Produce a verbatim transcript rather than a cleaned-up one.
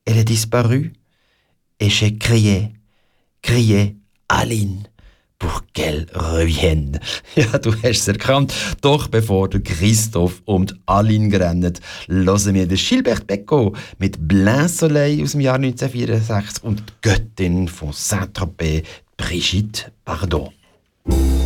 elle est disparue et j'ai crié, crié, Aline, pour qu'elle revienne. Ja, du hast es erkannt. Doch bevor der Christoph und Aline rennen, hören wir den Gilbert Bécaud mit Plein Soleil aus dem Jahr neunzehnhundertvierundsechzig und die Göttin von Saint-Tropez, Brigitte Bardot.